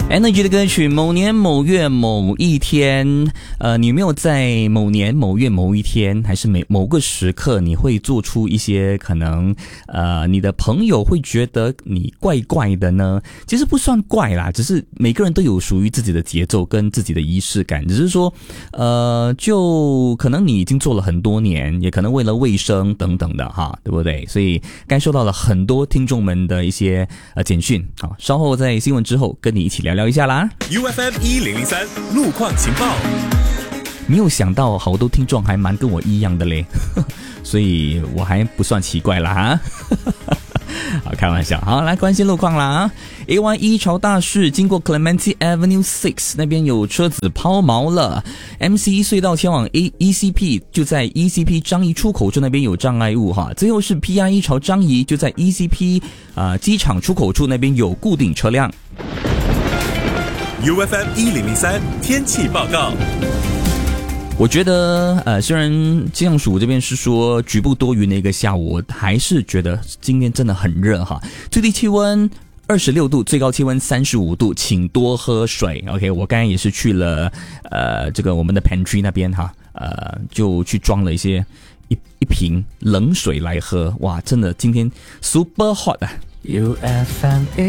Energy 的歌曲某年某月某一天，你有没有在某年某月某一天，还是某个时刻，你会做出一些可能你的朋友会觉得你怪怪的呢？其实不算怪啦，只是每个人都有属于自己的节奏跟自己的仪式感，只是说就可能你已经做了很多年，也可能为了卫生等等的哈，对不对？所以该收到了很多听众们的一些简讯，好，稍后在新闻之后跟你一起聊一下啦。 UFM 1003路况情报。 没有想到好多听众还蛮跟我一样的嘞，所以我还不算奇怪啦哈。好，开玩笑。好，来关心路况啦。A1 潮大市经过 Clementi Avenue 6那边有车子抛锚了。MC 隧道前往 ECP 就在 ECP 樟宜出口处那边有障碍物哈。最后是 PRE 潮樟宜就在 ECP 机场出口处那边有固定车辆。 UFM 1003天气报告。 我觉得虽然气象署这边是说局部多云的一个下午，我还是觉得今天真的很热哈。最低气温26度，最高气温35度，请多喝水。OK， 我刚才也是去了这个我们的 pantry 那边哈，就去装了一瓶冷水来喝。哇，真的今天 super hot 啊。 UFM